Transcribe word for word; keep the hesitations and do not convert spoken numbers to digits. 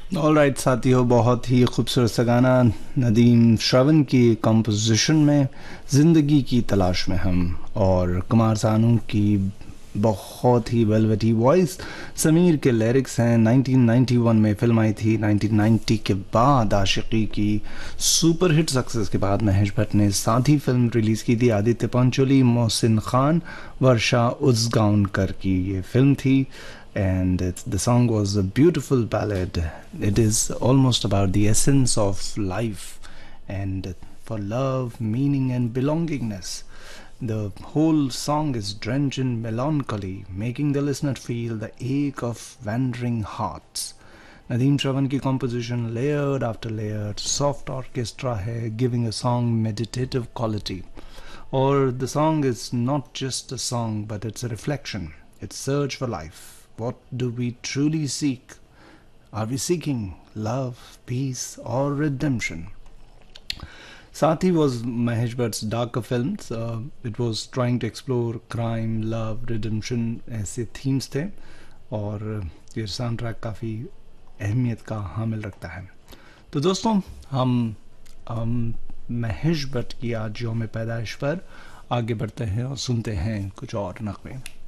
All right साथियों, बहुत ही खूबसूरत सा गाना नदीम श्रवण की कंपोजिशन में ज़िंदगी की तलाश में हम, और कुमार सानू की बहुत ही वेलवेटी वॉइस, समीर के लिरिक्स हैं। नाइनटीन नाइंटी वन में फिल्म आई थी। नाइनटीन नाइंटी के बाद आशिकी की सुपरहिट सक्सेस के बाद महेश भट्ट ने साथी फिल्म रिलीज़ की थी, आदित्य पंचोली, मोहसिन खान, वर्षा उजगांवकर की ये फिल्म थी। And it's, the song was a beautiful ballad. It is almost about the essence of life and for love, meaning, and belongingness. The whole song is drenched in melancholy, making the listener feel the ache of wandering hearts. Nadeem Shravan की composition layered after layered, soft orchestra है, giving a song meditative quality. Or the song is not just a song, but it's a reflection. It's search for life. What do we truly seek? Are we seeking love, peace, or redemption? Sathi was Mahesh Bhatt's darker films. Uh, it was trying to explore crime, love, redemption ऐसे themes थे, और ये sound track काफ़ी अहमियत का हामिल रखता है। तो दोस्तों, हम हम महेश भट्ट की आज यौम पैदाइश पर आगे बढ़ते हैं और सुनते हैं कुछ और नगमे।